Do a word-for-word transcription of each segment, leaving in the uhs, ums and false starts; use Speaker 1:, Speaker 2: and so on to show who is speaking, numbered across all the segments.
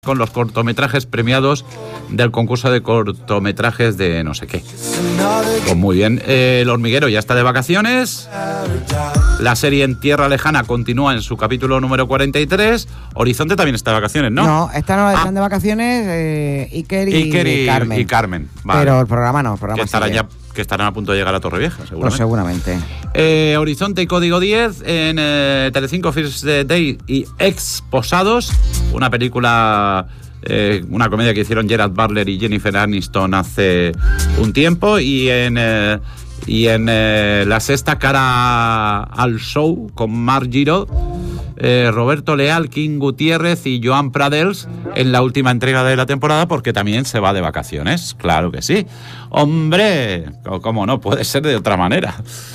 Speaker 1: con los cortometrajes premiados del concurso de cortometrajes de no sé qué. Pues muy bien, eh, El hormiguero ya está de vacaciones. La serie En Tierra Lejana continúa en su capítulo número cuarenta y tres. Horizonte también está de vacaciones, ¿no?
Speaker 2: No, esta no están
Speaker 1: Ah.
Speaker 2: de vacaciones eh, Iker y,
Speaker 1: Iker y
Speaker 2: Carmen.
Speaker 1: Y Carmen vale.
Speaker 2: Pero el programa no, el programa
Speaker 1: que estarán
Speaker 2: sigue.
Speaker 1: ya que estarán a punto de llegar a Torrevieja, seguramente.
Speaker 2: Pues seguramente.
Speaker 1: Eh, Horizonte y Código diez en eh, Telecinco First Day y Exposados, una película, eh, una comedia que hicieron Gerard Butler y Jennifer Aniston hace un tiempo, y en eh, y en eh, La Sexta Cara al Show con Marc Giro, eh, Roberto Leal, King Gutiérrez y Joan Pradels en la última entrega de la temporada, porque también se va de vacaciones, claro que sí. ¡Hombre! ¿Cómo no? Puede ser de otra manera.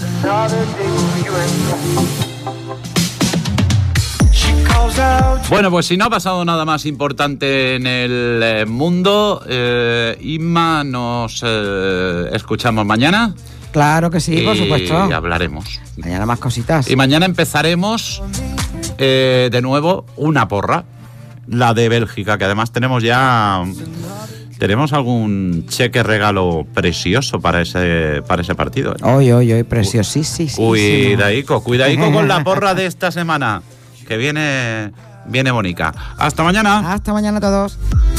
Speaker 1: Bueno, pues si no ha pasado nada más importante en el eh, mundo, eh, Inma, nos eh, escuchamos mañana.
Speaker 2: Claro que sí, por supuesto.
Speaker 1: Y hablaremos.
Speaker 2: Mañana más cositas.
Speaker 1: Y mañana empezaremos eh, de nuevo una porra, la de Bélgica, que además tenemos ya... Tenemos algún cheque regalo precioso para ese para ese partido, ¿eh?
Speaker 2: Hoy, hoy, hoy, preciosísimo.
Speaker 1: Cuidaico, cuidaico con la porra de esta semana, que viene, viene bonita. Hasta mañana.
Speaker 2: Hasta mañana a todos.